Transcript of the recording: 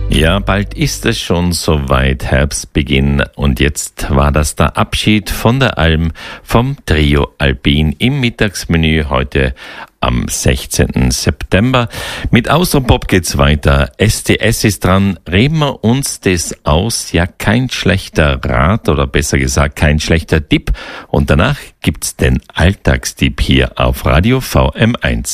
Ja, bald ist es schon soweit, Herbstbeginn. Und jetzt war das der Abschied von der Alm vom Trio Alpin im Mittagsmenü heute am 16. September. Mit Austropop geht's weiter. STS ist dran. Reden wir uns das aus. Ja, kein schlechter Rat oder besser gesagt kein schlechter Tipp. Und danach gibt's den Alltagstipp hier auf Radio VM1.